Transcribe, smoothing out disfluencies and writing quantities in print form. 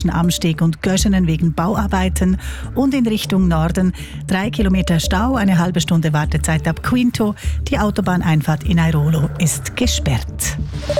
Amsteg und Göschenen wegen Bauarbeiten und in Richtung Norden 3 Kilometer Stau, eine halbe Stunde Wartezeit ab Quinto. Die Autobahneinfahrt in Airolo ist gesperrt.